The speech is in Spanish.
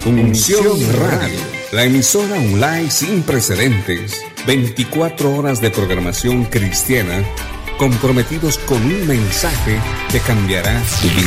Unción Radio, la emisora online sin precedentes. 24 horas de programación cristiana, comprometidos con un mensaje que cambiará tu vida.